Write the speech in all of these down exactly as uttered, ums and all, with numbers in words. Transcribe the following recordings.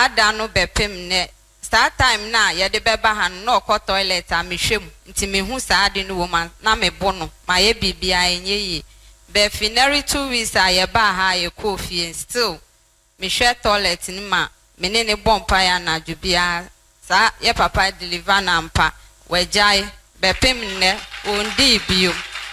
da no bepem ne start time na ye de beba han no ko toilet a mehwem nti mehu saa de no woman na me bono ma ye bibia enye yi be finary two weeks a ye ba ha ye coffee still me share toilet ni ma me ne ne bompa ya na dubia sa ye papa deliver na mpa wejai bepem ne ondi bio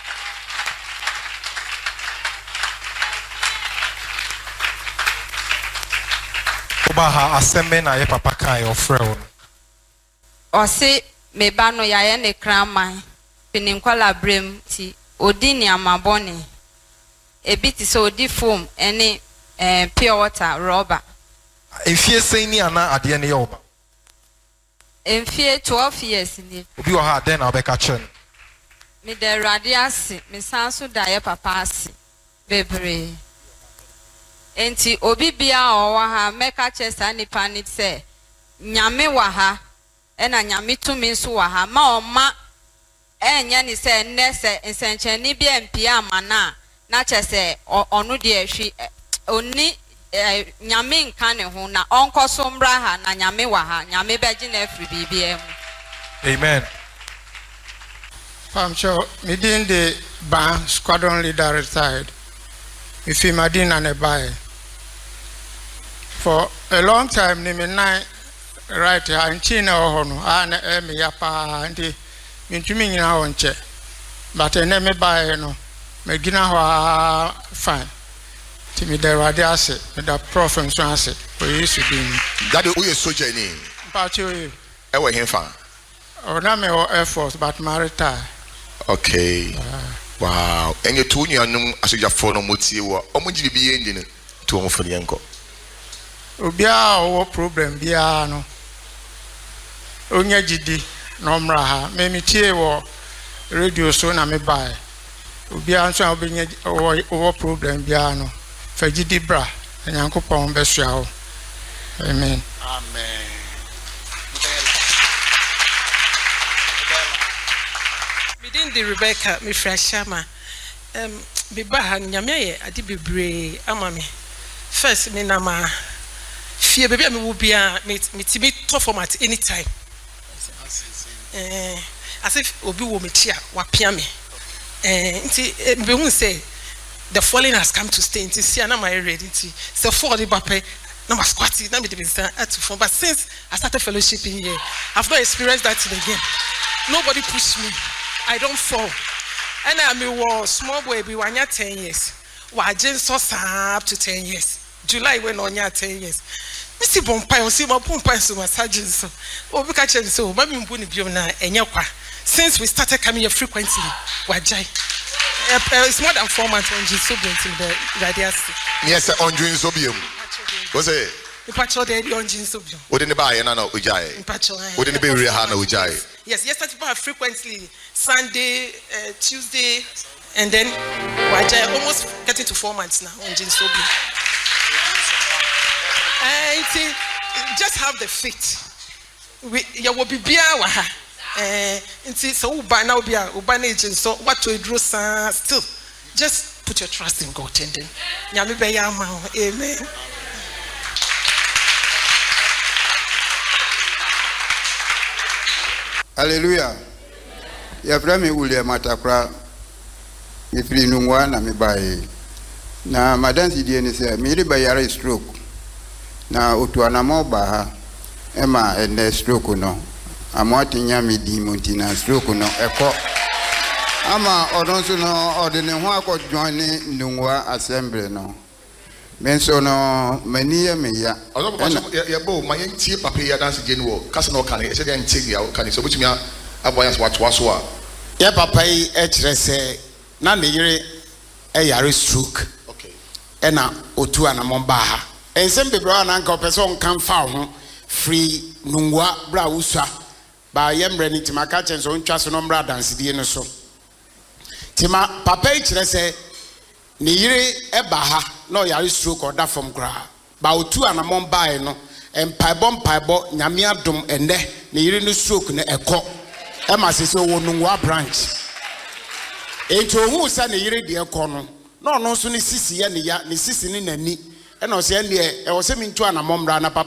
Obaha asembe na ye papa kan your friend. O se me ba no ya ye ne kraman pininkwala brem ti odi ni amaboni ebi ti so odi foam ene eh pure water rubber Efie sei ni ana ade ne ye oba. Enfie twelve years ni Obi o ha den na obeka chen. me de radiasi me sanso da ye papa asi bebre enti obi bia owa ha meka chesa nipa ni se nyame wa ha ena nyame tumi nso wa ha ma oma enya ni se nne se nsencheni bia mpia amana na chese onu de ahwi oni nyame nka ne ho na onkoso mbra ha na nyame wa ha nyame beji na afri bibia mu. Amen. I'm sure within the band squadron leader retired. If he madin and a buy for a long time, name nine right here in China or Hono, and Emmy Yapa and the Mintuming now on check. But I never buy no, Megina fine. Timmy de Radiasi, the prophet transit, we used to be that we are sojourning. But you, I were him fan. Or not me or Air Force, but my retire. Okay. Uh, wow. And you told you know as you phone moti wo omoji bi ending to omo fori enko. Obia o problem bia no. Onya gidi no mra ha. Me me tie wo radio so na me buy. Obia nso obenya o problem bia no. Fa gidi bra. Nyankopon be sua ho. Amen. Amen. Within the Rebecca, me fresh shama. Um, be bahan nyame adi bebre amami. First, me na ma fear baby me will be a me me me tough format anytime. Eh, as if obi wo me tia wa pia me. Eh, nti me hu say the falling has come to stay. Nti see na my ready nti. So for the bape na ma squatty na me dey stand at for. But since I started fellowshipping here, I've not experienced that again. Nobody pushed me. I don't fall. And I mean, was small boy be one year ten years. Why just so up to ten years. July went on year ten years. Missy Bompire, see my Bompire, so my sergeant. So, oh, we catch it so. Maybe Mbuni Biona and Yakwa. Since we started coming here frequently, Wajai. It's more than four months on Jinsobium in the Radiasi. Yes, on Jinsobium. Was it? The patrol there on Jinsobium. Wouldn't buy an anno Ujai? Wouldn't be Rihanna Ujai? Yes, yesterday frequently Sunday, uh, Tuesday, and then Wajai almost getting to four months now on Jinsobium. And just have the faith. We you will be beer waha. Eh, so by now be a ubanage so what to draw still. Just put your trust in God and then Nyame be ya ma. Amen. Hallelujah. Ya frame William Atakra mi free nungwa na mi bae. Na madansi die ni se mi riba yare stroke. Na otu anamo ba ha ema ene stroke no. Amwati nya mi di monti na stroke no eko. Ama odonso no odene ho akọ join nungwa assembly no. Menso no mani ya me ya. Ozo ya bo ma yen tie papa ya dance je no kase no kan e se dey ntie ya kan so botumi aboyas watwa so a. Ya papa yi e kire se na ne yire e yare stroke. Okay. E na otu anamon ba ha. Ensem bebra na nka person kan fa ho free nungwa bra usua. Ba yemre ni timaka chen so ntwa so no mbra dance die no so. Tima papa yi kire se ne yire e ba ha no yare stroke or that from gra ba otu anamon bae no empaibo mpaibo nyame adom ende ne yire no stroke ne eko e ma se se wo nungwa branch eto hu sa ne yire de eko no no no so ne sisi ye ne ya ne sisi ne nani e na o se ne e o se mi ntu anamon bra na papa